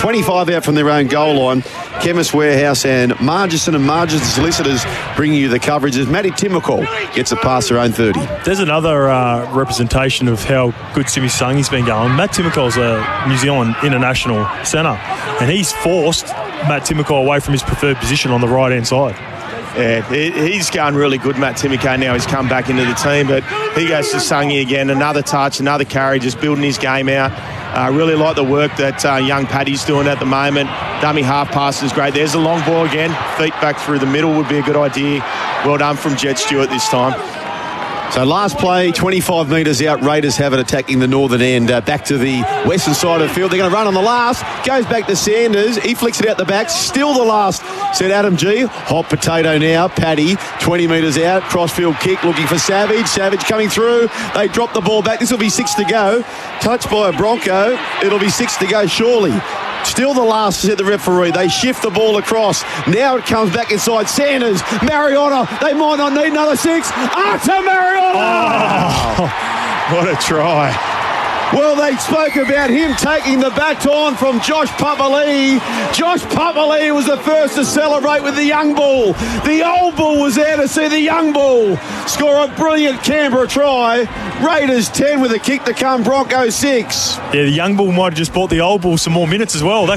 25 out from their own goal line. Chemist Warehouse and Margin Solicitors bringing you the coverage as Matty Timokol gets it past their own 30. There's another representation of how good Simi Sangi's been going. Matt Timokol's a New Zealand international centre, and he's forced Matt Timokol away from his preferred position on the right-hand side. Yeah, he's going really good, Matt Timokol. Now he's come back into the team, but he goes to Sangi again. Another touch, another carry, just building his game out. Really like the work that young Paddy's doing at the moment. Dummy half pass is great. There's a long ball again. Feet back through the middle would be a good idea. Well done from Jed Stewart this time. So last play, 25 metres out. Raiders have it attacking the northern end. Back to the western side of the field. They're going to run on the last. Goes back to Sanders. He flicks it out the back. Still the last, said Adam G. Hot potato now. Paddy, 20 metres out. Crossfield kick looking for Savage. Savage coming through. They drop the ball back. This will be 6 to go. Touched by a Bronco. It'll be 6 to go surely. Still the last, said the referee. They shift the ball across. Now it comes back inside. Sanders, Mariota. They might not need another 6. Arthur Mariota! Oh, what a try. Well, they spoke about him taking the baton from Josh Papali'i. Josh Papali'i was the first to celebrate with the young bull. The old bull was there to see the young bull score a brilliant Canberra try. Raiders 10 with a kick to come, Broncos 6. Yeah, the young bull might have just bought the old bull some more minutes as well.